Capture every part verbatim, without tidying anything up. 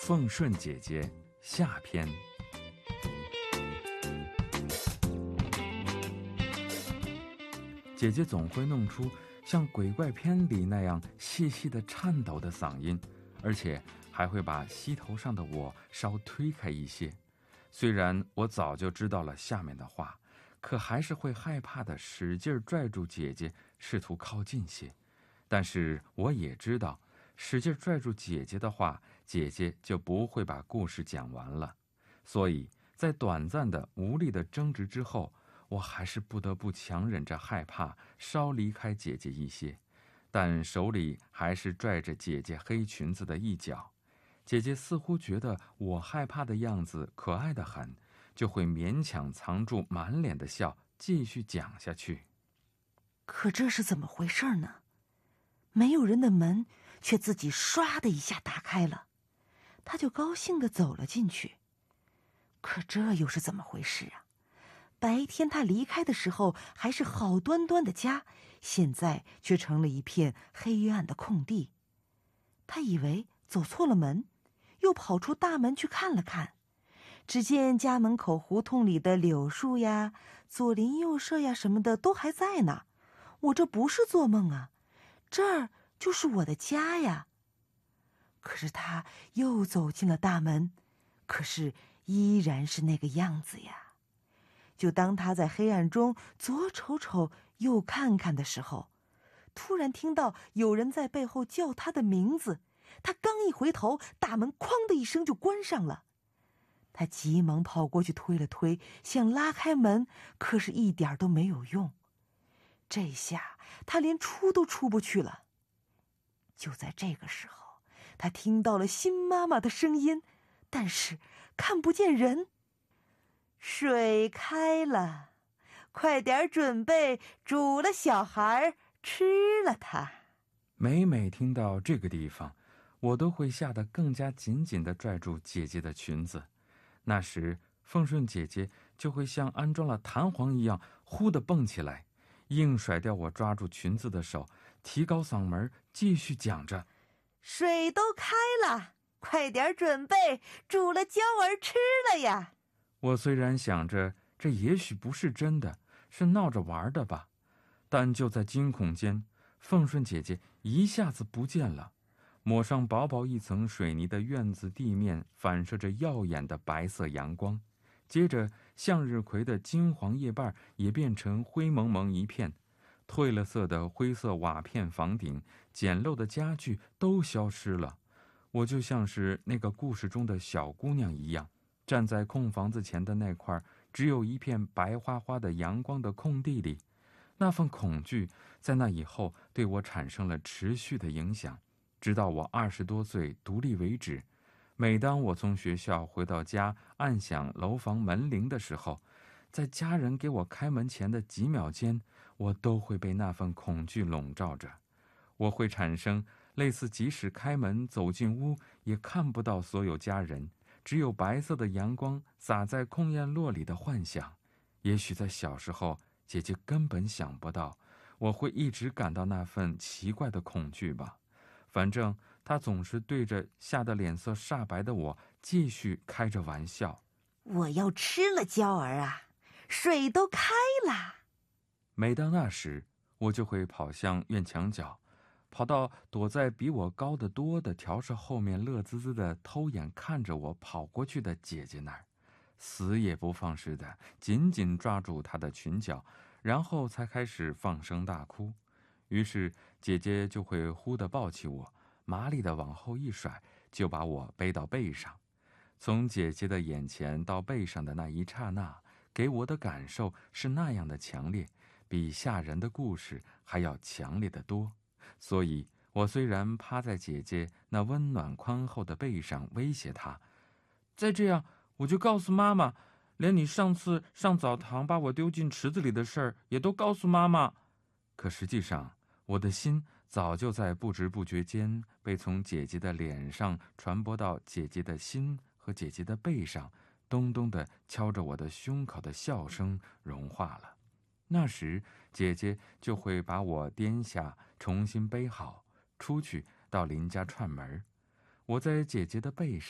奉顺姐姐下篇。姐姐总会弄出像鬼怪片里那样细细的颤抖的嗓音，而且还会把膝头上的我稍推开一些。虽然我早就知道了下面的话，可还是会害怕的使劲拽住姐姐，试图靠近些。但是我也知道，使劲拽住姐姐的话，姐姐就不会把故事讲完了。所以在短暂的无力的争执之后，我还是不得不强忍着害怕，稍离开姐姐一些，但手里还是拽着姐姐黑裙子的一角。姐姐似乎觉得我害怕的样子可爱得很，就会勉强藏住满脸的笑，继续讲下去。 可这是怎么回事呢？没有人的门却自己唰的一下打开了，他就高兴地走了进去。可这又是怎么回事啊？白天他离开的时候还是好端端的家，现在却成了一片黑暗的空地。他以为走错了门，又跑出大门去看了看，只见家门口胡同里的柳树呀、左邻右舍呀什么的都还在呢。我这不是做梦啊，这儿就是我的家呀。可是他又走进了大门，可是依然是那个样子呀。就当他在黑暗中左瞅瞅右看看的时候，突然听到有人在背后叫他的名字。他刚一回头，大门哐的一声就关上了。他急忙跑过去推了推，想拉开门，可是一点都没有用。这下他连出都出不去了。就在这个时候，他听到了新妈妈的声音，但是看不见人。水开了，快点准备煮了小孩吃了它。 每每听到这个地方，我都会吓得更加紧紧地拽住姐姐的裙子。那时凤顺姐姐就会像安装了弹簧一样忽地蹦起来，硬甩掉我抓住裙子的手，提高嗓门继续讲着： 水都开了，快点准备煮了椒儿吃了呀。 我虽然想着这也许不是真的，是闹着玩的吧，但就在惊恐间，凤顺姐姐一下子不见了。抹上薄薄一层水泥的院子地面反射着耀眼的白色阳光，接着向日葵的金黄叶瓣也变成灰蒙蒙一片，褪了色的灰色瓦片房顶，简陋的家具都消失了。我就像是那个故事中的小姑娘一样，站在空房子前的那块只有一片白花花的阳光的空地里。那份恐惧在那以后对我产生了持续的影响，直到我二十多岁独立为止。每当我从学校回到家，按响楼房门铃的时候，在家人给我开门前的几秒间，我都会被那份恐惧笼罩着。我会产生类似即使开门走进屋也看不到所有家人，只有白色的阳光洒在空院落里的幻想。也许在小时候，姐姐根本想不到我会一直感到那份奇怪的恐惧吧。反正她总是对着吓得脸色煞白的我继续开着玩笑： 我要吃了椒儿啊，水都开了。 每当那时，我就会跑向院墙角，跑到躲在比我高得多的条舍后面，乐滋滋地偷眼看着我跑过去的姐姐那儿，死也不放似的紧紧抓住她的裙角，然后才开始放声大哭。于是姐姐就会忽地抱起我，麻利地往后一甩，就把我背到背上。从姐姐的眼前到背上的那一刹那，给我的感受是那样的强烈，比吓人的故事还要强烈得多。所以我虽然趴在姐姐那温暖宽厚的背上威胁她，再这样我就告诉妈妈，连你上次上澡堂把我丢进池子里的事儿也都告诉妈妈。可实际上我的心早就在不知不觉间被从姐姐的脸上传播到姐姐的心和姐姐的背上，咚咚地敲着我的胸口的笑声融化了。那时姐姐就会把我颠下，重新背好，出去到邻家串门。我在姐姐的背上，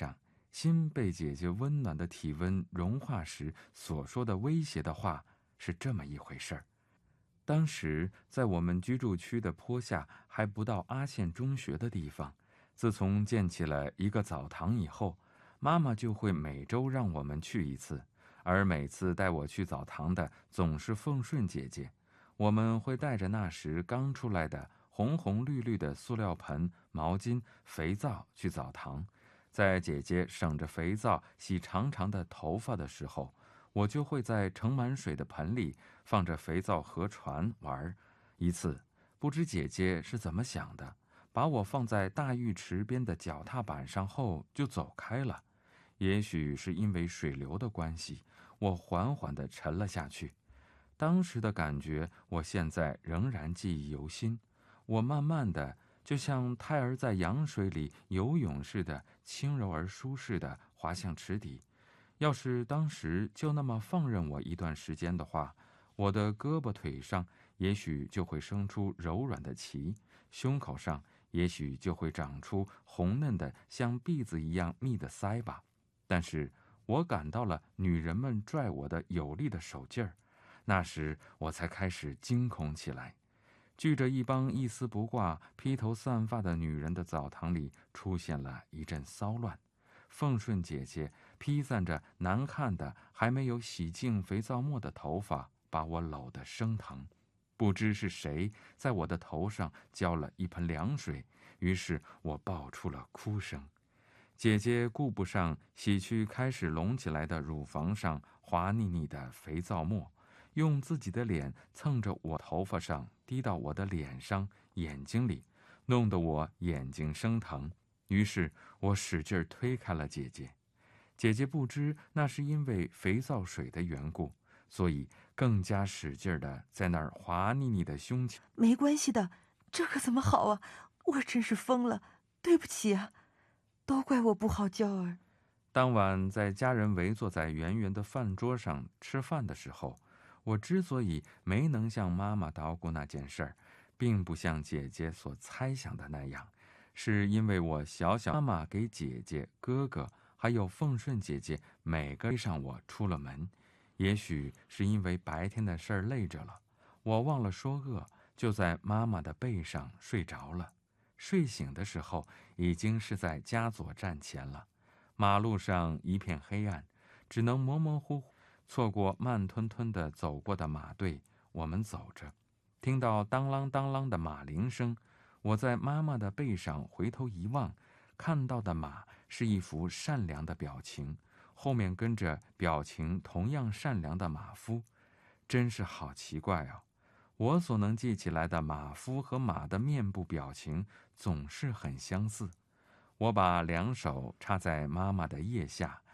心被姐姐温暖的体温融化时所说的威胁的话是这么一回事儿。当时在我们居住区的坡下还不到阿县中学的地方，自从建起了一个澡堂以后，妈妈就会每周让我们去一次，而每次带我去澡堂的总是凤顺姐姐。我们会带着那时刚出来的红红绿绿的塑料盆、毛巾、肥皂去澡堂。在姐姐省着肥皂洗长长的头发的时候，我就会在盛满水的盆里放着肥皂和船玩。一次，不知姐姐是怎么想的，把我放在大浴池边的脚踏板上后就走开了。也许是因为水流的关系，我缓缓地沉了下去。当时的感觉，我现在仍然记忆犹新。我慢慢的，就像胎儿在羊水里游泳似的，轻柔而舒适地滑向池底。要是当时就那么放任我一段时间的话，我的胳膊腿上也许就会生出柔软的鳍，胸口上也许就会长出红嫩的像篦子一样密的腮吧。但是我感到了女人们拽我的有力的手劲儿，那时我才开始惊恐起来。聚着一帮一丝不挂、披头散发的女人的澡堂里出现了一阵骚乱。凤顺姐姐披散着难看的还没有洗净肥皂沫的头发，把我搂得生疼。不知是谁在我的头上浇了一盆凉水，于是我爆出了哭声。姐姐顾不上洗去开始隆起来的乳房上滑腻腻的肥皂沫，用自己的脸蹭着我头发上，滴到我的脸上、眼睛里，弄得我眼睛生疼。于是我使劲推开了姐姐。姐姐不知那是因为肥皂水的缘故，所以更加使劲地在那儿滑腻腻的胸前。 没关系的，这可怎么好啊？我真是疯了，对不起啊，都怪我不好教儿。 当晚在家人围坐在圆圆的饭桌上吃饭的时候，我之所以没能向妈妈捣鼓那件事儿，并不像姐姐所猜想的那样，是因为我小小妈妈给姐姐、哥哥还有凤顺姐姐每个背上我出了门。也许是因为白天的事儿累着了，我忘了说饿，就在妈妈的背上睡着了。睡醒的时候，已经是在家左站前了。马路上一片黑暗，只能模模糊糊错过慢吞吞地走过的马队。我们走着，听到当啷当啷的马铃声，我在妈妈的背上回头一望，看到的马是一副善良的表情，后面跟着表情同样善良的马夫。真是好奇怪哦，我所能记起来的马夫和马的面部表情总是很相似。我把两手插在妈妈的腋下，